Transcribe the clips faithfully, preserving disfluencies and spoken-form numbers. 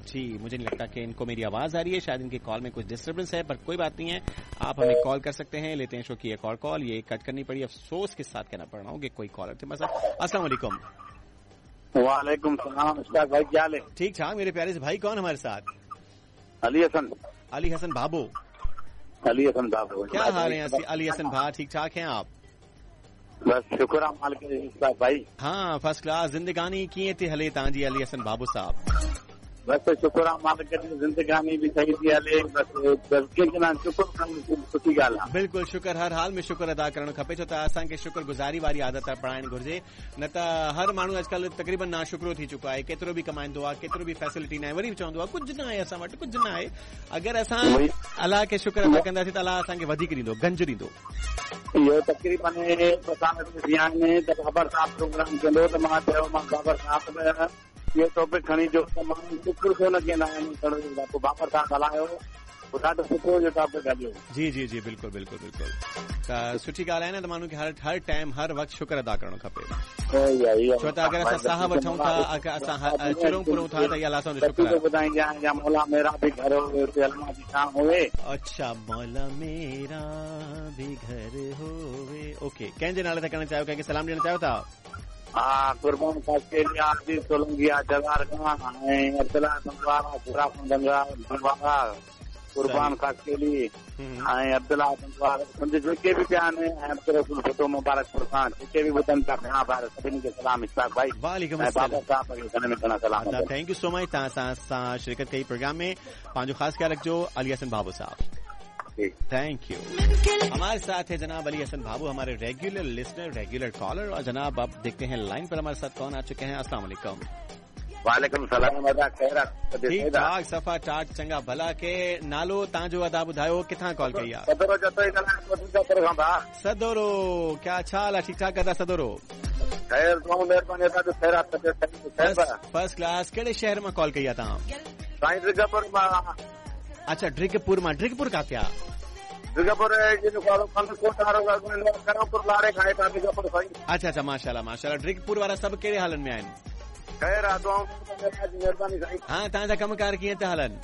जी, मुझे नहीं लगता कि इनको मेरी आवाज आ रही है, शायद इनके कॉल में कुछ डिस्टर्बेंस है, पर कोई बात नहीं है, आप हमें कॉल कर सकते हैं। लेते हैं शो की एक और कॉल, ये कट करनी पड़ी, अफसोस के साथ कहना पड़ रहा हूँ कि कोई कॉलर थे। मसा अस्सलाम वालेकुम। वालेकुम सलाम। इस्ताक भाई क्या हाल है? ठीक ठाक मेरे प्यारे से भाई। कौन हमारे साथ? अली हसन। अली हसन बाबू। अली हसन बाबू, क्या हाल है अली हसन भा? ठीक ठाक हैं आप? बस शुक्र है मालिक इस्ताक भाई। हाँ, फर्स्ट क्लास। जिंदगानी किए थे हले तांजी अली हसन बाबू साहब? बस शुक्र आहे मालिक जी, जिंदगानी भी सही थी हले, बस सुठी ॻाल्हि आहे। बिल्कुलु शुक्र, हर हाल में शुक्र अदा करणु खपे, छो त असांखे शुक्र गुज़ारी वारी आदत पढ़ाइण घुर्जे, न त हर माण्हू अॼुकल्ह तक़रीबन नाशुक्रो थी चुको आहे। केतिरो बि कमाईंदो आहे, केतिरो बि फैसिलिटी न आहे, वरी बि चवंदो आहे कुझु न आहे असां वटि, कुझु न आहे। अगरि असां अलाह खे शुक्र अदा कंदासीं त अलाह असांखे वधीक ॾींदो, गंज ॾींदो। इहो तक़रीबन बाबर साहब प्रोग्राम कंदो त मां चयो मां बाबर साहब ये टॉपिक खणी जो तमामु शुक्र छो न कंदा आहिनि, बाबर साहब ॻाल्हायो ॾाढो सुठो जो टॉपिक हलियो। जी जी जी बिल्कुलु बिल्कुलु बिल्कुलु, त सुठी ॻाल्हि आहे न त माण्हू खे हर हर टाइम हर वक़्तु शुक्र अदा करणो खपे, छो त अगरि असां साह वठूं था, अगरि असां चिरूं पुरूं था त इहा अलाह जो शुक्र आहे। ॿुधाईंदा मौला मेरा भी घर होवे। अच्छा, मौला मेरा भी घर होवे। ओके, कंहिंजे नाले ते करणु चाहियो, कंहिंखे सलाम ॾियणु चाहियो था? हाँ, कुर्बान कास्केलिया, आरती सोलंकिया, जगार खान ऐं अब्दुल्ला संगवारा, पूरा संगवारा, कुर्बान कास्केली ऐं अब्दुल्ला संगवारा, मुंहिंजे जेके बि पिया आहिनि, ऐं अब्दुल रसूल भुट्टो मुबारक ख़ुर्सान, जेके बि ॿुधनि था घणा ॿार, सभिनी खे सलाम इस्ताक भाई। वालेकुम अस्सलाम। बाबा साहब खे घणे में घणा सलाम। थैंक यू सो मच, तव्हां सां सां शिरकत कई प्रोग्राम में। पंहिंजो ख़ासि ख्याल रखिजो अली हसन बाबू साहब। Thank U. हमारे साथ है जनाब अली हसन बाबू, हमारे रेगुलर लिसनर, रेगुलर कॉलर। और जनाब आप देखते हैं लाइन पर हमारे साथ कौन आ चुके हैं। अस्सलाम वालेकुम। वालेकुम सलाम। ठीक ठाक, सफ़ा ठाक, चंगा भला। के नालो तव्हांजो अदा ॿुधायो, किथां कॉल कई आहे? सदोरो। क्या छा हाल आहे? ठीक ठाक अदा सदोरो? First class. कहिड़े शहर मां कॉल कई आहे तव्हां? अच्छा, ड्रिगपुर मां। ड्रिगपुर काथे आहे? अच्छा अच्छा, माशाल्लाह माशाल्लाह। ड्रिगपुर वारा सभु कहिड़े हालनि में आहिनि? हाँ, तव्हांजा कमकार कीअं था हलनि?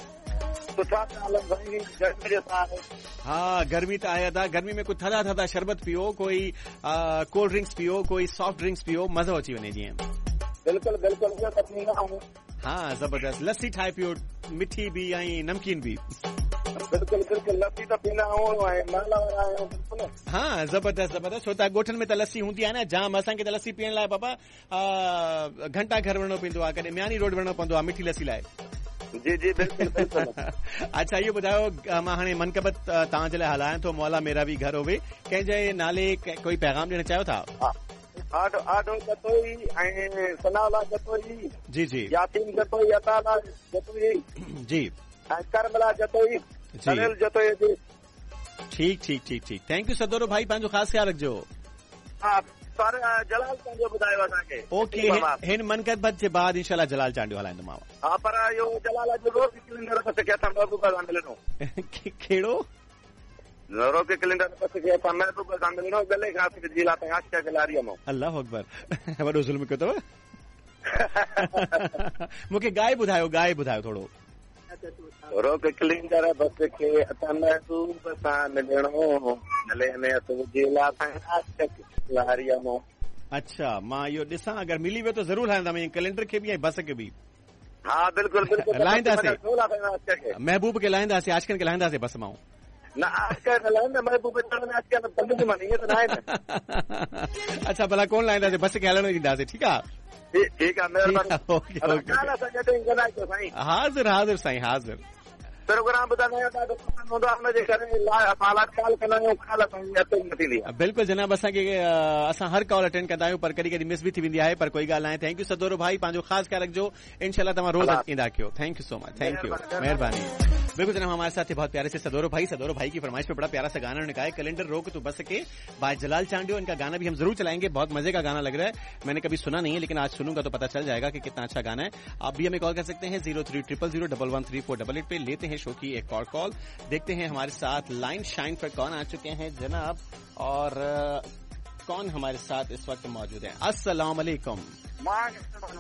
हाँ, गर्मी त आहे अदा। गर्मी में कुझु थधा थधा शरबत पियो, कोई कोल्ड ड्रिंक्स पियो, कोई सॉफ्ट ड्रिंक्स पियो, मज़ो अची वञे जीअं। बिल्कुलु बिल्कुलु। हाँ, ज़बरदस्त। लस्सी ठाहे पियो, मिठी भी ऐं नमकीन भी। बिल्कुलु बिल्कुलु, लस्सी त पींदा आहियूं। हाँ, ज़बरदस्त ज़बरदस्त। छो त ॻोठनि में त लस्सी हूंदी आहे न जाम, असांखे त लस्सी पीअण लाइ बाबा घंटा घर वञिणो पवंदो आहे, कॾहिं म्यानी रोड वञिणो पवंदो आहे मिठी लस्सी लाइ। जी जी बिल्कुलु बिल्कुलु। अच्छा, इहो ॿुधायो, मां हाणे मनकबत तव्हांजे लाइ हलायां थो, मौला मेरा भी घर होवे, कंहिंजे नाले कोई पैगाम ॾियणु चाहियो था? जी जी यासीन जतोई, अताला जतोई, जी करबला जतोई, सरेल जतोई। ठीक ठीक ठीक ठीक। थैंक यू सदोरो भाई, पंहिंजो ख़ासि ख्याल रखिजो। जलाल चांडियो ॿुधायो असांखे। ओके, हिन मनकबत जे बाद इंशाल्लाह जलाल चांडियो हलाईंदोमांव। हा, पर इहो जलाल जो रोज़ कैलेंडर बस के असां महबूबा सां मिलणो। कहिड़ो रोज़ के कैलेंडर बस के असां महबूबा सां मिलणो, गले खां जिला ताईं आशिया गलारीअ मां। अल्लाह अकबर, वॾो ज़ुल्म कयो अथव। मूंखे गाए ॿुधायो, गाए ॿुधायो थोरो। रोज़ कैलेंडर बस के असां महबूबा सां मिलणो, गले में असां जिला ताईं आशिया गलारीअ मां। अच्छा, मां इहो ॾिसां, अगरि मिली वियो त ज़रूरु हलाईंदमि, कैलेंडर खे बि ऐं बस खे बि। हा बिल्कुलु बिल्कुलु, लाहींदासीं, महबूब खे लाहींदासीं, आशिकनि खे लाहींदासीं बस मां। न महबूब अच्छा, भला कोन लाहींदासीं, बस खे हलणु ॾींदासीं। ठीकु आहे, ठीकु आहे, महिरबानी। हाज़िर हाज़िर साईं, हाज़िर। प्रोग्राम बिल्कुलु जनाब, असांखे असां हर कॉल अटेंड कंदा आहियूं, पर कॾहिं कॾहिं मिस बि थी वेंदी आहे, पर कोई ॻाल्हि नाहे। थैंक यू सदोरो भाई, पंहिंजो ख़ासि ख्याल रखिजो। इंशाल्लाह तव्हां रोज़ ईंदा कयो। Thank you so much, thank U, मेहरबानी। बिल्कुल जनाब, हमारे साथ बहुत प्यारे से सदोरो भाई। सदोरो भाई की फरमाइश पे बड़ा प्यारा सा गाना उन्होंने कहा है, कैलेंडर रोक तो बस सके, बाय जलाल चांडियो। इनका गाना भी हम जरूर चलाएंगे, बहुत मजे का गाना लग रहा है, मैंने कभी सुना नहीं है, लेकिन आज सुनूंगा तो पता चल जाएगा कि कितना अच्छा गाना है। आप भी हमें कॉल कर सकते हैं जीरो थ्री ट्रिपल जीरो double one three four double eight पे। लेते हैं शो की एक और कॉल, देखते हैं हमारे साथ लाइन शाइन पर कौन आ चुके हैं जनाब, और कौन हमारे साथ इस वक्त मौजूद है। अस्सलाम वालेकुम।